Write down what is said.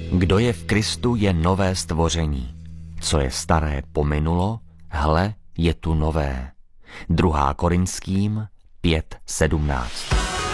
Kdo je v Kristu, je nové stvoření. Co je staré pominulo, hle, je tu nové. 2. Korinským 5:17.